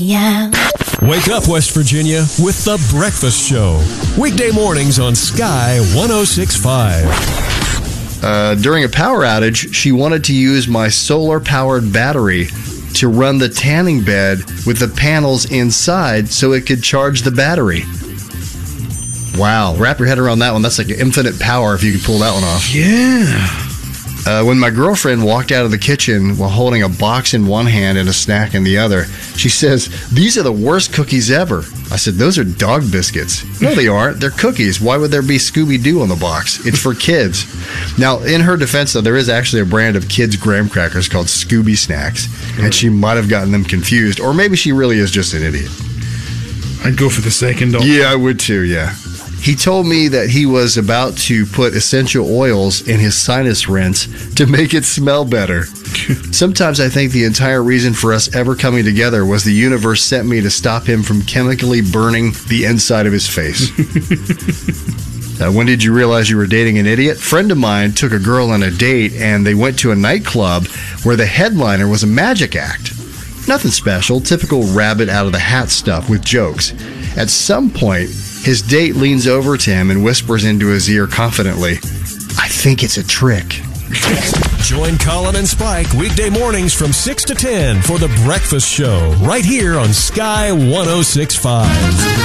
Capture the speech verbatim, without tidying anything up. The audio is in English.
Yeah. Wake up, West Virginia, with The Breakfast Show. Weekday mornings on Sky one oh six point five. Uh, during a power outage, she wanted to use my solar-powered battery to run the tanning bed with the panels inside so it could charge the battery. Wow. Wrap your head around that one. That's like infinite power if you could pull that one off. Yeah. Uh, when my girlfriend walked out of the kitchen while holding a box in one hand and a snack in the other, she says, "These are the worst cookies ever." I said, "Those are dog biscuits." "No, they aren't. They're cookies. Why would there be Scooby-Doo on the box? It's for kids." Now, in her defense, though, there is actually a brand of kids' graham crackers called Scooby Snacks, and she might have gotten them confused, or maybe she really is just an idiot. I'd go for the second. Also. Yeah, I would too, yeah. He told me that he was about to put essential oils in his sinus rinse to make it smell better. Sometimes I think the entire reason for us ever coming together was the universe sent me to stop him from chemically burning the inside of his face. uh, when did you realize you were dating an idiot? A friend of mine took a girl on a date, and they went to a nightclub where the headliner was a magic act. Nothing special, typical rabbit out of the hat stuff with jokes. At some point, his date leans over to him and whispers into his ear confidently, "I think it's a trick." Join Colin and Spike weekday mornings from six to ten for The Breakfast Show, right here on Sky one oh six point five.